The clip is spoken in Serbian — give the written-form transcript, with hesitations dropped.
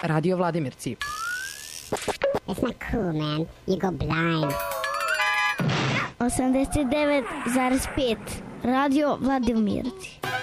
Radio Vladimirci. It's not cool, man. You go blind. 89,5 Radio Vladimirci.